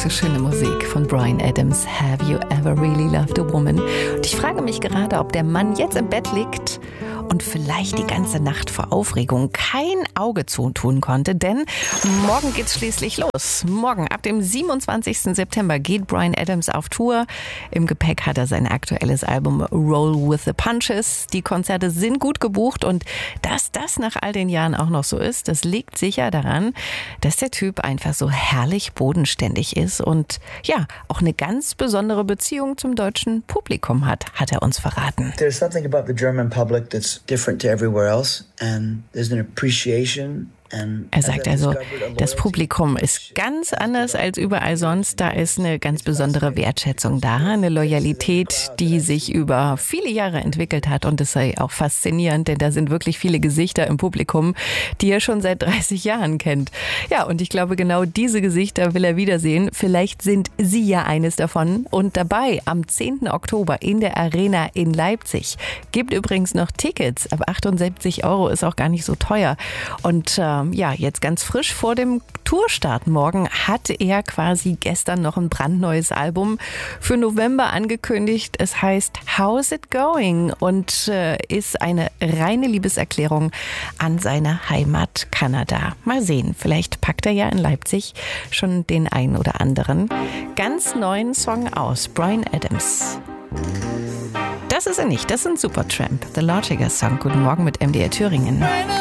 So schöne Musik von Bryan Adams. Have you ever really loved a woman? Und ich frage mich gerade, ob der Mann jetzt im Bett liegt und vielleicht die ganze Nacht vor Aufregung kein Auge zutun konnte, denn morgen geht's schließlich los. Morgen, ab dem 27. September, geht Bryan Adams auf Tour. Im Gepäck hat er sein aktuelles Album Roll with the Punches. Die Konzerte sind gut gebucht und dass das nach all den Jahren auch noch so ist, das liegt sicher daran, dass der Typ einfach so herrlich bodenständig ist und ja, auch eine ganz besondere Beziehung zum deutschen Publikum hat er uns verraten. There's something about the German public that's different to everywhere else, and there's an appreciation. Er sagt also, das Publikum ist ganz anders als überall sonst. Da ist eine ganz besondere Wertschätzung da, eine Loyalität, die sich über viele Jahre entwickelt hat. Und das sei auch faszinierend, denn da sind wirklich viele Gesichter im Publikum, die er schon seit 30 Jahren kennt. Ja, und ich glaube, genau diese Gesichter will er wiedersehen. Vielleicht sind Sie ja eines davon. Und dabei am 10. Oktober in der Arena in Leipzig. Gibt übrigens noch Tickets. Ab 78 € ist auch gar nicht so teuer. Und ja, jetzt ganz frisch vor dem Tourstart morgen hat er quasi gestern noch ein brandneues Album für November angekündigt. Es heißt How's It Going und ist eine reine Liebeserklärung an seine Heimat Kanada. Mal sehen, vielleicht packt er ja in Leipzig schon den einen oder anderen ganz neuen Song aus. Bryan Adams. Das ist er nicht, das ist ein Supertramp. The Lautiger Song. Guten Morgen mit MDR Thüringen.